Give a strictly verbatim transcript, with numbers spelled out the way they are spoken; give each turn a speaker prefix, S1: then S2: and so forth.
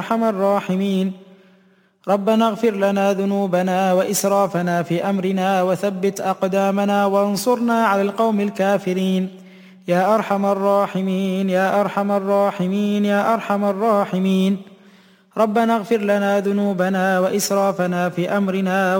S1: أرحم الراحمين. ربنا اغفر لنا ذنوبنا وإسرافنا في أمرنا وثبت أقدامنا وانصرنا على القوم الكافرين يا أرحم الراحمين يا أرحم الراحمين يا أرحم الراحمين. ربنا اغفر لنا ذنوبنا وإسرافنا في أمرنا